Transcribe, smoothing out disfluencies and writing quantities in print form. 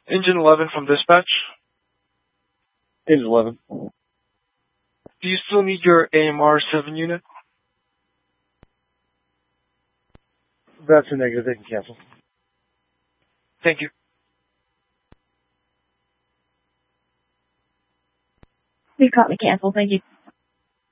Engine 11 from dispatch. Engine 11. Do you still need your AMR 7 unit? That's a negative. They can cancel. Thank you. We caught me cancel. Thank you.